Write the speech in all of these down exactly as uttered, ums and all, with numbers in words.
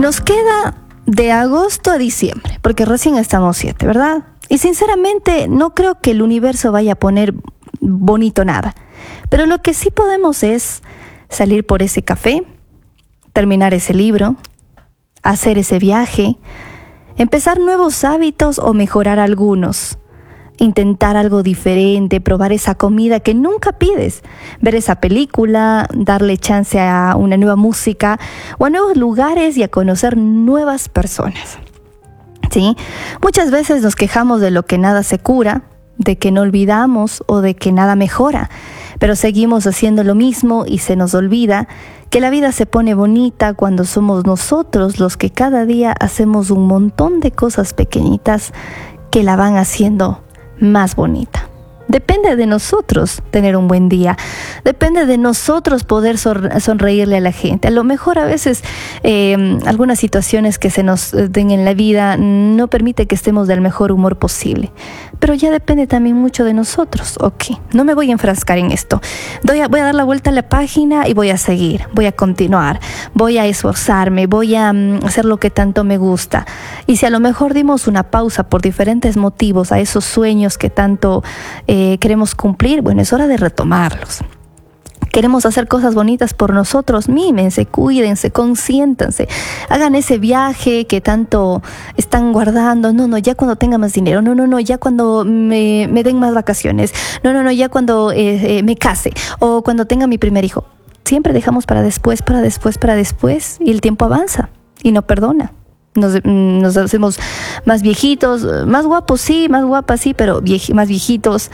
Nos queda de agosto a diciembre, porque recién estamos siete, ¿verdad? Y sinceramente no creo que el universo vaya a poner bonito nada. Pero lo que sí podemos es salir por ese café, terminar ese libro, hacer ese viaje, empezar nuevos hábitos o mejorar algunos. Intentar algo diferente, probar esa comida que nunca pides, ver esa película, darle chance a una nueva música o a nuevos lugares y a conocer nuevas personas. ¿Sí? Muchas veces nos quejamos de lo que nada se cura, de que no olvidamos o de que nada mejora, pero seguimos haciendo lo mismo y se nos olvida que la vida se pone bonita cuando somos nosotros los que cada día hacemos un montón de cosas pequeñitas que la van haciendo más bonita. Depende de nosotros tener un buen día. Depende de nosotros poder sor- sonreírle a la gente. A lo mejor a veces eh, algunas situaciones que se nos den en la vida no permite que estemos del mejor humor posible. Pero ya depende también mucho de nosotros. Ok, no me voy a enfrascar en esto. Voy a, voy a dar la vuelta a la página y voy a seguir. Voy a continuar. Voy a esforzarme. Voy a um, hacer lo que tanto me gusta. Y si a lo mejor dimos una pausa por diferentes motivos a esos sueños que tanto eh, queremos cumplir, bueno, es hora de retomarlos. Queremos hacer cosas bonitas por nosotros, mímense, cuídense, consiéntanse, hagan ese viaje que tanto están guardando. No, no, ya cuando tenga más dinero. No, no, no, ya cuando me, me den más vacaciones. No, no, no, ya cuando eh, eh, me case o cuando tenga mi primer hijo. Siempre dejamos para después, para después, para después y el tiempo avanza y no perdona. Nos, nos hacemos más viejitos, más guapos sí, más guapas sí, pero vieji, más viejitos.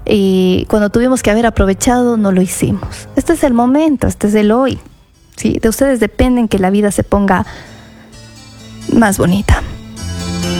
Y cuando tuvimos que haber aprovechado, no lo hicimos. Este es el momento, este es el hoy. ¿Sí? De ustedes dependen que la vida se ponga más bonita.